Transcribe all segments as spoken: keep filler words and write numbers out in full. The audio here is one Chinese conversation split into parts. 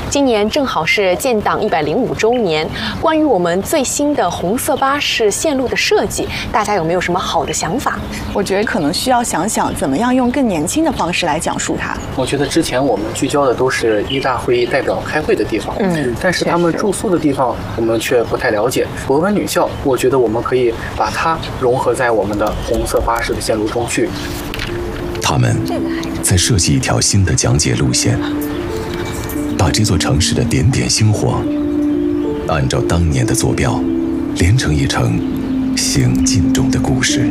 今年正好是建党一百零五周年，关于我们最新的红色巴士线路的设计，大家有没有什么好的想法？ 我觉得可能需要想想怎么样用更年轻的方式来讲述它。 我觉得之前我们聚焦的都是一大会议代表开会的地方，嗯，但是他们住宿的地方我们却不太了解。博文女校，我觉得我们可以把它融合在我们的红色巴士的线路中去。 他们在设计一条新的讲解路线，把这座城市的点点星火，按照当年的坐标，连成一程行进中的故事。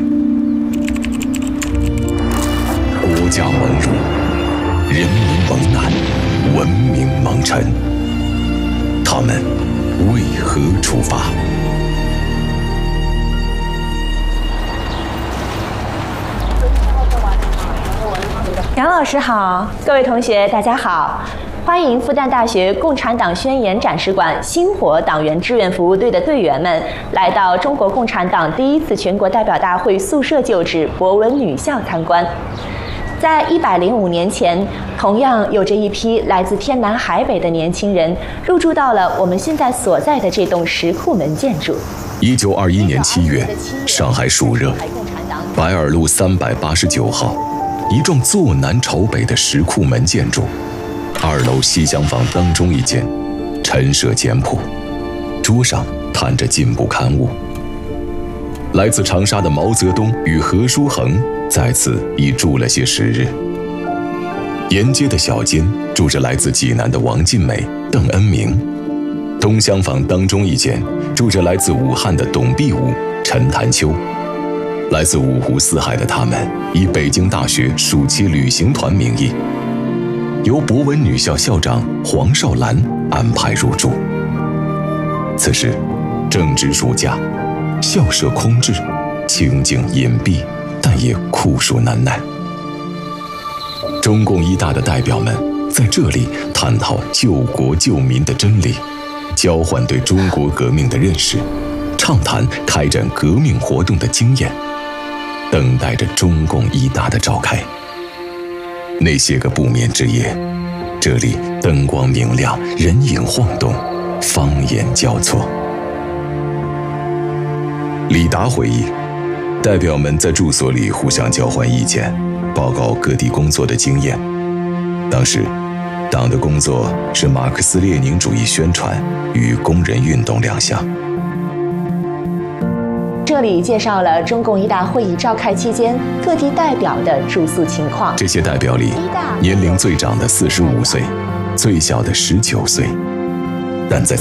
国家蒙辱，人民蒙难，文明蒙尘，他们为何出发？ 杨老师好，各位同学大家好，欢迎复旦大学共产党宣言展示馆星火党员志愿服务队的队员们来到中国共产党第一次全国代表大会宿舍旧址博文女校参观。在一百零五年前，同样有着一批来自天南海北的年轻人入住到了我们现在所在的这栋石库门建筑。 一九二一年七月，上海暑热，白尔路三百八十九号。一幢坐南朝北的石库门建筑，二楼西厢房当中一间，陈设简朴，桌上摊着进步刊物。来自长沙的毛泽东与何书衡在此已住了些时日。沿街的小间住着来自济南的王尽美、邓恩铭，东厢房当中一间住着来自武汉的董必武、陈潭秋。来自五湖四海的他们，以北京大学暑期旅行团名义，由博文女校校长黄少兰安排入住。此时正值暑假，校舍空置，清静隐蔽，但也酷暑难耐。中共一大的代表们在这里探讨救国救民的真理，交换对中国革命的认识，畅谈开展革命活动的经验，等待着中共一大的召开。那些个不眠之夜，这里灯光明亮，人影晃动，方言交错。李达回忆，代表们在住所里互相交换意见，报告各地工作的经验。当时，党的工作是马克思列宁主义宣传与工人运动两项。 这里介绍了中共一大会议召开期间各地代表的住宿情况。 这些代表里，年龄最长的四十五岁，最小的十九岁，但在